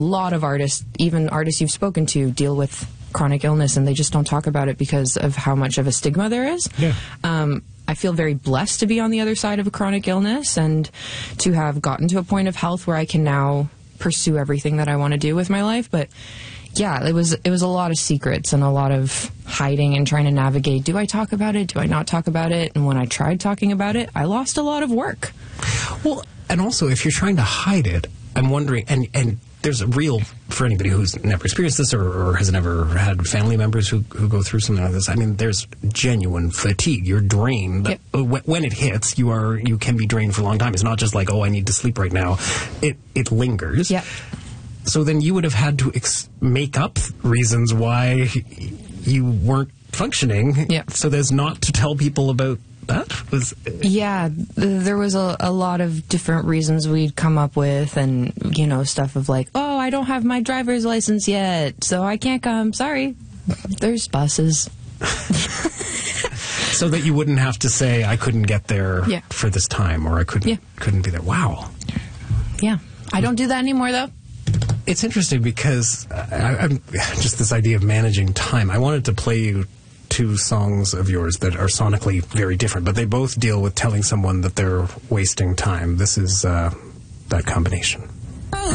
A lot of artists, even artists you've spoken to, deal with chronic illness, and they just don't talk about it because of how much of a stigma there is. Yeah. I feel very blessed to be on the other side of a chronic illness and to have gotten to a point of health where I can now pursue everything that I want to do with my life. But yeah, it was a lot of secrets and a lot of hiding and trying to navigate. Do I talk about it? Do I not talk about it? And when I tried talking about it, I lost a lot of work. Well, and also if you're trying to hide it, I'm wondering, and there's a real, for anybody who's never experienced this or has never had family members who go through something like this, I mean, there's genuine fatigue. You're drained. Yep. When it hits, you can be drained for a long time. It's not just like, oh, I need to sleep right now. It lingers. Yeah. So then you would have had to make up reasons why you weren't functioning. Yeah. So there's not to tell people about that? Yeah, there was a lot of different reasons we'd come up with, and, you know, stuff of like, oh, I don't have my driver's license yet, so I can't come. Sorry. There's buses. So that you wouldn't have to say, I couldn't get there for this time, or I couldn't be there. Wow. Yeah. I don't do that anymore, though. It's interesting because I'm just this idea of managing time. I wanted to play you two songs of yours that are sonically very different, but they both deal with telling someone that they're wasting time. This is that combination.